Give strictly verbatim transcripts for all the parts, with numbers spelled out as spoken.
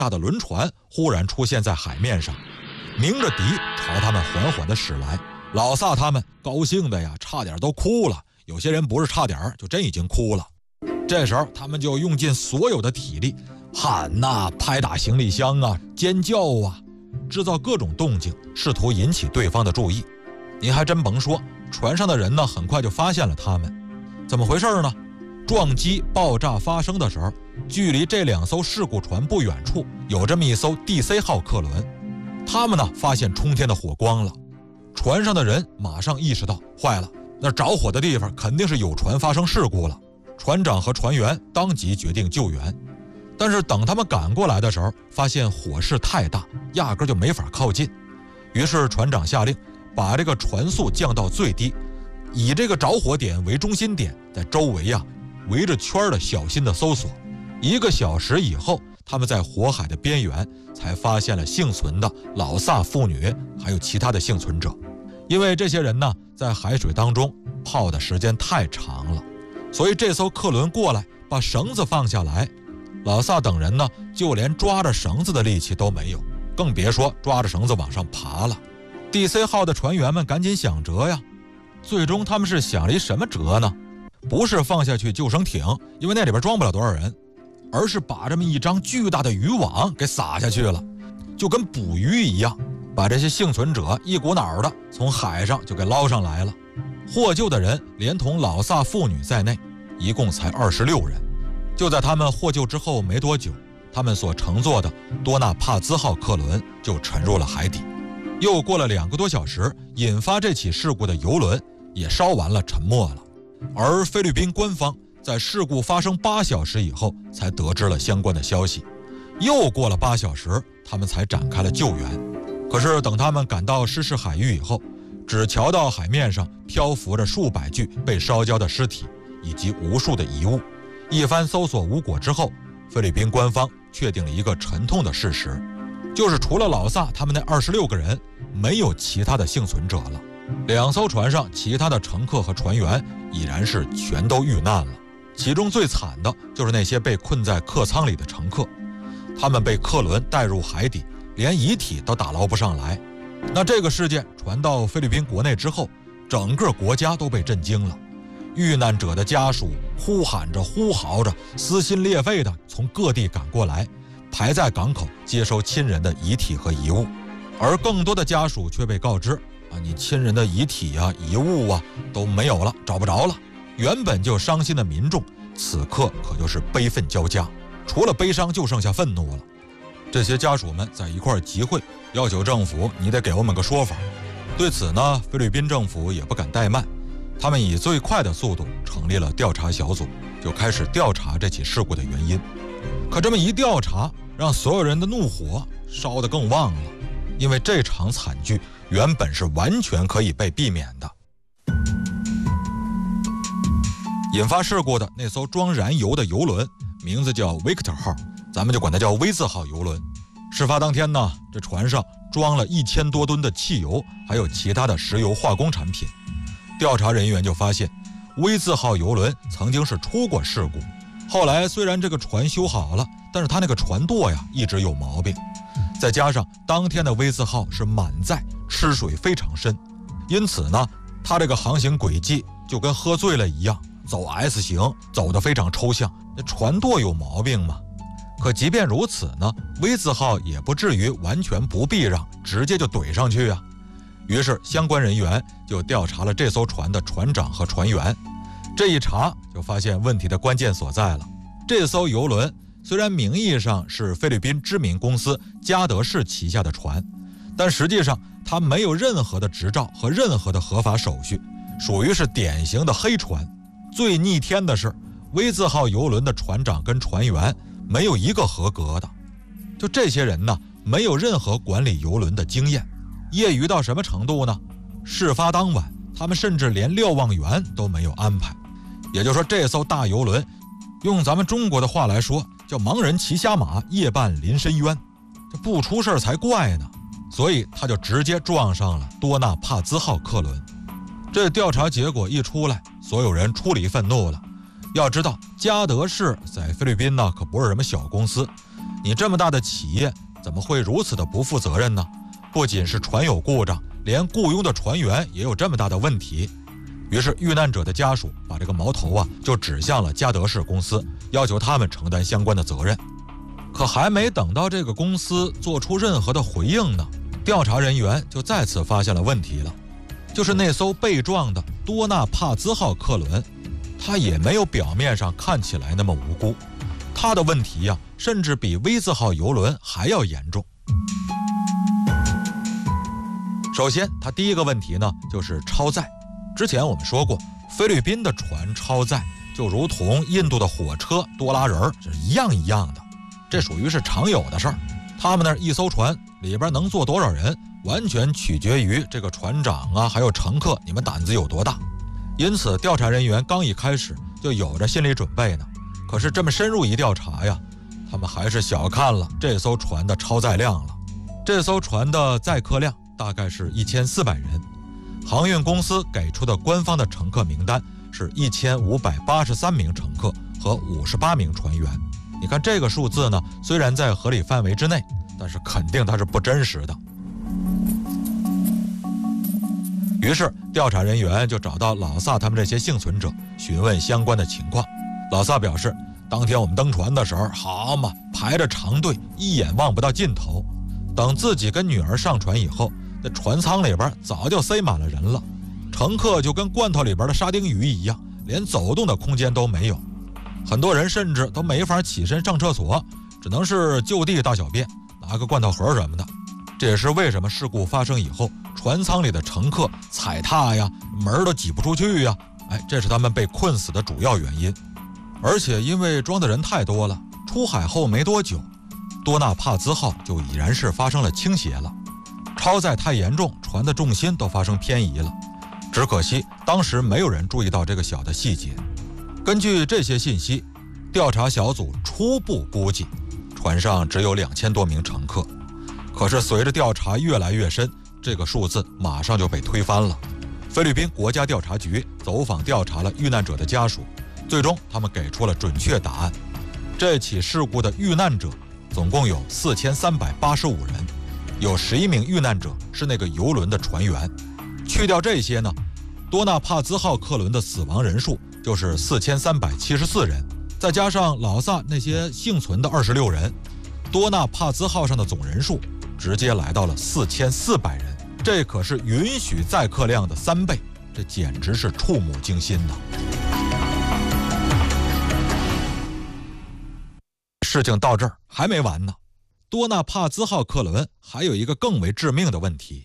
大的轮船忽然出现在海面上，鸣着笛朝他们缓缓地驶来。老萨他们高兴的呀，差点都哭了，有些人不是差点，就真已经哭了。这时候他们就用尽所有的体力，喊呐、拍打行李箱啊，尖叫啊，制造各种动静，试图引起对方的注意。您还真甭说，船上的人呢，很快就发现了他们。怎么回事呢？撞击爆炸发生的时候，距离这两艘事故船不远处有这么一艘 D C 号客轮，他们呢发现冲天的火光了。船上的人马上意识到，坏了，那着火的地方肯定是有船发生事故了。船长和船员当即决定救援，但是等他们赶过来的时候，发现火势太大，压根就没法靠近。于是船长下令把这个船速降到最低，以这个着火点为中心点，在周围啊围着圈的小心的搜索。一个小时以后，他们在火海的边缘才发现了幸存的老萨妇女，还有其他的幸存者。因为这些人呢，在海水当中泡的时间太长了，所以这艘客轮过来把绳子放下来，老萨等人呢，就连抓着绳子的力气都没有，更别说抓着绳子往上爬了。D C 号的船员们赶紧想辙呀，最终他们是想了一什么辙呢？不是放下去救生艇，因为那里边装不了多少人，而是把这么一张巨大的渔网给撒下去了，就跟捕鱼一样，把这些幸存者一股脑的从海上就给捞上来了。获救的人连同老萨妇女在内，一共才二十六人。就在他们获救之后没多久，他们所乘坐的多纳帕兹号客轮就沉入了海底。又过了两个多小时，引发这起事故的油轮也烧完了，沉没了。而菲律宾官方在事故发生八小时以后才得知了相关的消息。又过了八小时，他们才展开了救援。可是等他们赶到失事海域以后，只瞧到海面上漂浮着数百具被烧焦的尸体以及无数的遗物。一番搜索无果之后，菲律宾官方确定了一个沉痛的事实，就是除了老萨他们那二十六个人，没有其他的幸存者了。两艘船上其他的乘客和船员已然是全都遇难了，其中最惨的就是那些被困在客舱里的乘客，他们被客轮带入海底，连遗体都打捞不上来。那这个事件传到菲律宾国内之后，整个国家都被震惊了。遇难者的家属呼喊着呼嚎着，撕心裂肺的从各地赶过来，排在港口接收亲人的遗体和遗物。而更多的家属却被告知啊，你亲人的遗体啊、遗物啊都没有了，找不着了。原本就伤心的民众，此刻可就是悲愤交加，除了悲伤就剩下愤怒了。这些家属们在一块儿集会，要求政府你得给我们个说法。对此呢，菲律宾政府也不敢怠慢，他们以最快的速度成立了调查小组，就开始调查这起事故的原因。可这么一调查，让所有人的怒火烧得更旺了，因为这场惨剧原本是完全可以被避免的。引发事故的那艘装燃油的油轮名字叫 Victor 号，咱们就管它叫 V 字号油轮。事发当天呢，这船上装了一千多吨的汽油，还有其他的石油化工产品。调查人员就发现 V 字号油轮曾经是出过事故，后来虽然这个船修好了，但是它那个船舵呀一直有毛病，再加上当天的 V 字号是满载，吃水非常深，因此呢，它这个航行轨迹就跟喝醉了一样，走 S 型，走得非常抽象。那船舵有毛病吗？可即便如此呢 ，V 字号也不至于完全不避让，直接就怼上去啊。于是相关人员就调查了这艘船的船长和船员。这一查就发现问题的关键所在了。这艘游轮虽然名义上是菲律宾知名公司嘉德士旗下的船，但实际上它没有任何的执照和任何的合法手续，属于是典型的黑船。最逆天的是 V 字号游轮的船长跟船员没有一个合格的。就这些人呢，没有任何管理游轮的经验，业余到什么程度呢？事发当晚他们甚至连瞭望员都没有安排。也就是说，这艘大游轮用咱们中国的话来说，叫盲人骑瞎马，夜半临深渊，这不出事才怪呢。所以他就直接撞上了多纳帕兹号客轮。这调查结果一出来，所有人出离愤怒了。要知道嘉德士在菲律宾呢可不是什么小公司， 你这么大的企业怎么会如此的不负责任呢？不仅是船有故障，连雇佣的船员也有这么大的问题。于是遇难者的家属把这个矛头啊就指向了嘉德士公司，要求他们承担相关的责任。可还没等到这个公司做出任何的回应呢，调查人员就再次发现了问题了。就是那艘被撞的多纳帕兹号客轮，它也没有表面上看起来那么无辜，它的问题呀、啊，甚至比 V 字号游轮还要严重。首先，它第一个问题呢，就是超载。之前我们说过，菲律宾的船超载就如同印度的火车多拉人儿是一样一样的，这属于是常有的事儿。他们那儿一艘船里边能坐多少人，完全取决于这个船长啊，还有乘客，你们胆子有多大。因此，调查人员刚一开始就有着心理准备呢。可是这么深入一调查呀，他们还是小看了这艘船的超载量了。这艘船的载客量大概是一千四百人，航运公司给出的官方的乘客名单是一千五百八十三名乘客和五十八名船员。你看这个数字呢，虽然在合理范围之内，但是肯定它是不真实的。于是调查人员就找到老萨他们这些幸存者，询问相关的情况。老萨表示，当天我们登船的时候，好嘛，排着长队，一眼望不到尽头。等自己跟女儿上船以后，那船舱里边早就塞满了人了，乘客就跟罐头里边的沙丁鱼一样，连走动的空间都没有。很多人甚至都没法起身上厕所，只能是就地大小便，拿个罐头盒什么的。这也是为什么事故发生以后，船舱里的乘客踩踏呀，门都挤不出去呀，哎，这是他们被困死的主要原因。而且因为装的人太多了，出海后没多久，多纳帕兹号就已然是发生了倾斜了。超载太严重，船的重心都发生偏移了。只可惜当时没有人注意到这个小的细节。根据这些信息，调查小组初步估计，船上只有两千多名乘客。可是随着调查越来越深，这个数字马上就被推翻了。菲律宾国家调查局走访调查了遇难者的家属，最终他们给出了准确答案。这起事故的遇难者总共有四千三百八十五人，有十一名遇难者是那个游轮的船员。去掉这些呢，多纳帕兹号客轮的死亡人数就是四千三百七十四人，再加上老萨那些幸存的二十六人，多纳帕兹号上的总人数直接来到了四千四百人，这可是允许载客量的三倍，这简直是触目惊心呐！事情到这儿还没完呢，多纳帕兹号客轮还有一个更为致命的问题。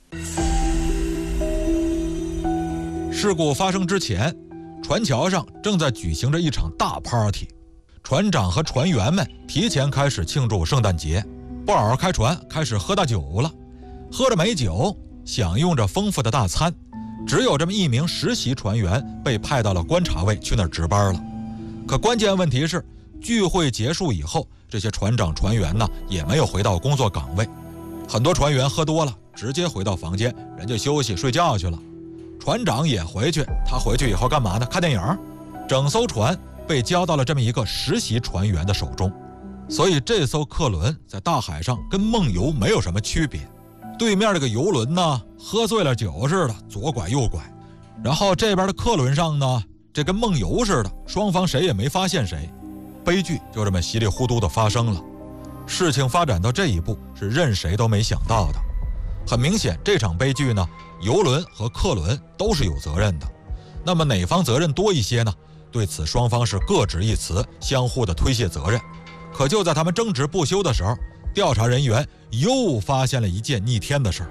事故发生之前，船桥上正在举行着一场大 party， 船长和船员们提前开始庆祝圣诞节，不好好开船，开始喝大酒了。喝着美酒，享用着丰富的大餐，只有这么一名实习船员被派到了观察位去那儿值班了。可关键问题是，聚会结束以后，这些船长船员呢也没有回到工作岗位，很多船员喝多了，直接回到房间，人家休息睡觉去了。船长也回去，他回去以后干嘛呢？看电影。整艘船被交到了这么一个实习船员的手中，所以这艘客轮在大海上跟梦游没有什么区别。对面这个游轮呢，喝醉了酒似的，左拐右拐，然后这边的客轮上呢，这跟梦游似的，双方谁也没发现谁。悲剧就这么稀里糊涂的发生了。事情发展到这一步，是任谁都没想到的。很明显，这场悲剧呢，游轮和客轮都是有责任的。那么哪方责任多一些呢？对此双方是各执一词，相互的推卸责任。可就在他们争执不休的时候，调查人员又发现了一件逆天的事儿。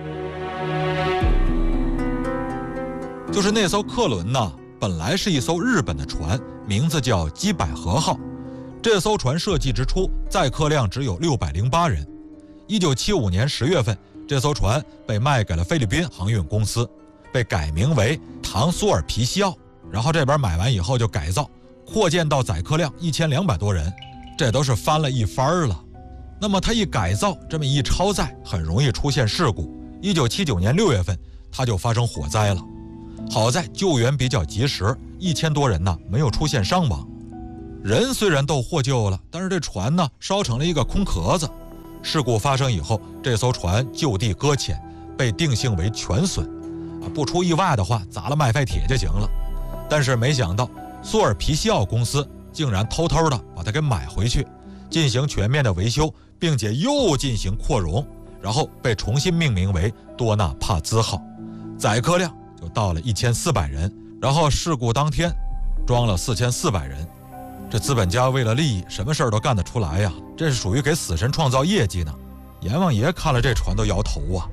就是那艘客轮呢，本来是一艘日本的船，名字叫基百合号。这艘船设计之初，载客量只有六百零八人。一九七五年十月份，这艘船被卖给了菲律宾航运公司，被改名为唐苏尔皮西奥。然后这边买完以后就改造，扩建到载客量一千两百多人，这都是翻了一番了。那么它一改造，这么一超载，很容易出现事故。一九七九年六月份，它就发生火灾了。好在救援比较及时，一千多人呢没有出现伤亡。 人虽然都获救了，但是这船呢烧成了一个空壳子。事故发生以后，这艘船就地搁浅，被定性为全损。啊，不出意外的话，砸了麦废铁就行了。但是没想到，苏尔皮西奥公司竟然偷偷的把它给买回去，进行全面的维修，并且又进行扩容，然后被重新命名为多纳帕兹号，载客量就到了一千四百人。然后事故当天，装了四千四百人。这资本家为了利益，什么事儿都干得出来呀！这是属于给死神创造业绩呢。阎王爷看了这船都摇头啊。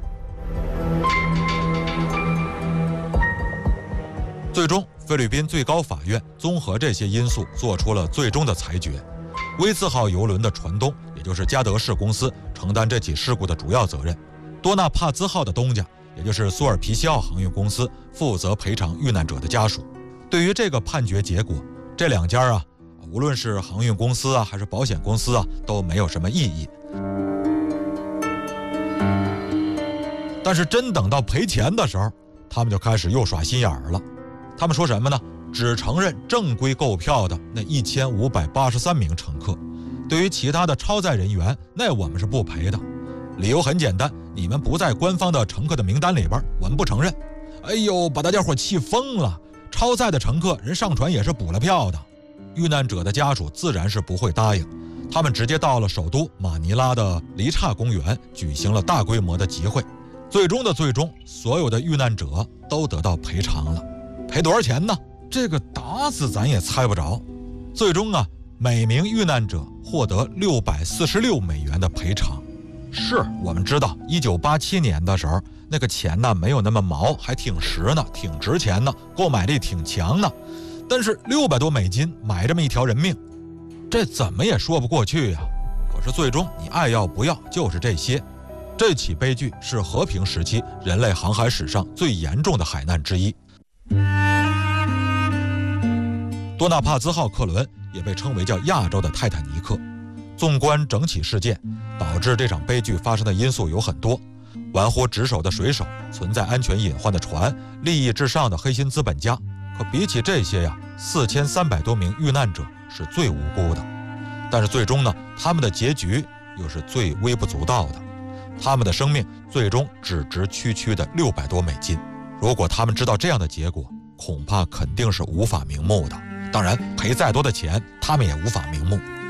最终，菲律宾最高法院综合这些因素，做出了最终的裁决。威兹号邮轮的船东，也就是加德士公司，承担这起事故的主要责任；多纳帕兹号的东家，也就是苏尔皮西奥航运公司，负责赔偿遇难者的家属。对于这个判决结果，这两家啊，无论是航运公司啊，还是保险公司啊，都没有什么异议。但是真等到赔钱的时候，他们就开始又耍心眼儿了。他们说什么呢？只承认正规购票的那一千五百八十三名乘客，对于其他的超载人员，那我们是不赔的。理由很简单，你们不在官方的乘客的名单里边，我们不承认。哎呦，把大家伙气疯了！超载的乘客人上船也是补了票的。遇难者的家属自然是不会答应，他们直接到了首都马尼拉的黎刹公园，举行了大规模的集会。最终的最终，所有的遇难者都得到赔偿了。赔多少钱呢？这个打死咱也猜不着。最终啊，每名遇难者获得六百四十六美元的赔偿。是我们知道，一九八七年的时候，那个钱呢没有那么毛，还挺实呢，挺值钱呢，购买力挺强呢。但是六百多美金买这么一条人命，这怎么也说不过去呀。可是最终你爱要不要就是这些。这起悲剧是和平时期人类航海史上最严重的海难之一。多纳帕兹号客轮也被称为叫亚洲的泰坦尼克。纵观整起事件，导致这场悲剧发生的因素有很多：玩忽职守的水手，存在安全隐患的船，利益至上的黑心资本家。可比起这些呀，四千三百多名遇难者是最无辜的。但是最终呢，他们的结局又是最微不足道的。他们的生命最终只值区区的六百多美金。如果他们知道这样的结果，恐怕肯定是无法瞑目的。当然，赔再多的钱，他们也无法瞑目。